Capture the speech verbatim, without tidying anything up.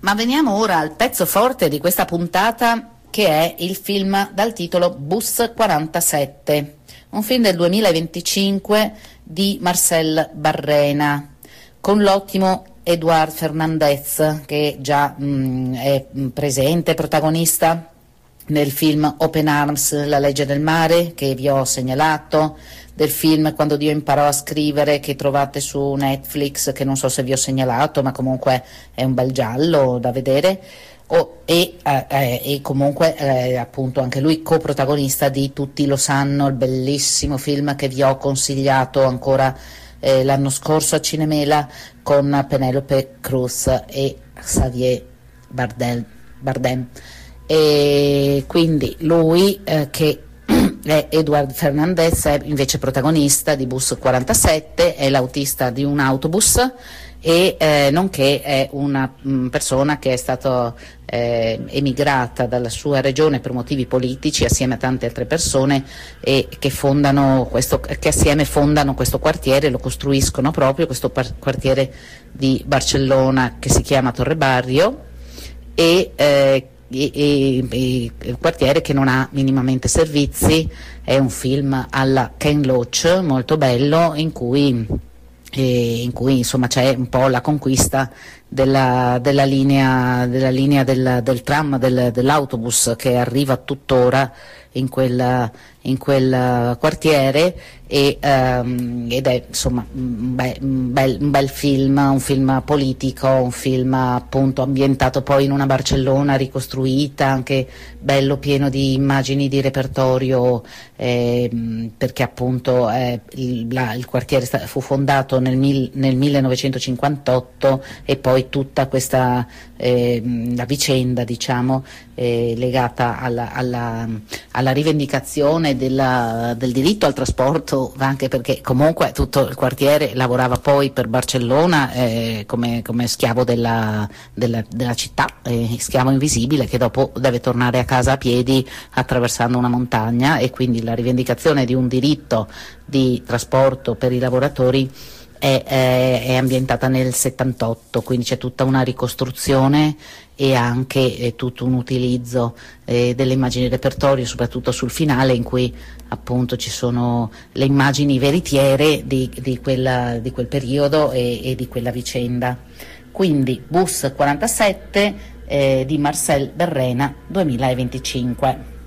Ma veniamo ora al pezzo forte di questa puntata, che è il film dal titolo Bus quarantasette, un film del duemilaventicinque di Marcel Barrena, con l'ottimo Edouard Fernandez, che già mh, è presente, protagonista nel film Open Arms, La legge del mare, che vi ho segnalato, del film Quando Dio imparò a scrivere, che trovate su Netflix, che non so se vi ho segnalato, ma comunque è un bel giallo da vedere. Oh, e, eh, eh, e comunque eh, appunto anche lui coprotagonista di Tutti lo sanno, il bellissimo film che vi ho consigliato ancora eh, l'anno scorso a Cinemela, con Penelope Cruz e Xavier Bardel, Bardem. E quindi lui eh, che è Edouard Fernandez, è invece protagonista di Bus quarantasette, è l'autista di un autobus e eh, nonché è una mh, persona che è stata eh, emigrata dalla sua regione per motivi politici assieme a tante altre persone, e che fondano questo, che assieme fondano questo quartiere, lo costruiscono proprio, questo par- quartiere di Barcellona che si chiama Torre Barrio, e eh, E, e, e il quartiere che non ha minimamente servizi. È un film alla Ken Loach molto bello, in cui, eh, in cui insomma c'è un po' la conquista della, della linea, della linea del, del tram, del, dell'autobus, che arriva tuttora in quel, in quel quartiere, e, um, ed è insomma un bel, un, bel, un bel film, un film politico, un film appunto ambientato poi in una Barcellona ricostruita, anche bello, pieno di immagini di repertorio, eh, perché appunto eh, il, la, il quartiere sta, fu fondato nel, mil, nel millenovecentocinquantotto, e poi tutta questa eh, la vicenda, diciamo, eh, legata alla, alla, alla rivendicazione della, del diritto al trasporto, anche perché comunque tutto il quartiere lavorava poi per Barcellona eh, come, come schiavo della, della, della città, eh, schiavo invisibile che dopo deve tornare a casa a piedi attraversando una montagna, e quindi la rivendicazione di un diritto di trasporto per i lavoratori È, è, è ambientata nel settantotto, quindi c'è tutta una ricostruzione e anche eh, tutto un utilizzo eh, delle immagini di repertorio, soprattutto sul finale, in cui appunto ci sono le immagini veritiere di, di, quella, di quel periodo e, e di quella vicenda. Quindi Bus quarantasette eh, di Marcel Barrena duemilaventicinque.